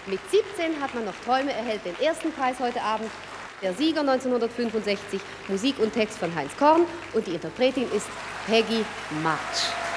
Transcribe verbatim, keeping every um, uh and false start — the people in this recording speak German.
Mit siebzehn hat man noch Träume, erhält den ersten Preis heute Abend. Der Sieger neunzehnhundertfünfundsechzig, Musik und Text von Heinz Korn und die Interpretin ist Peggy March.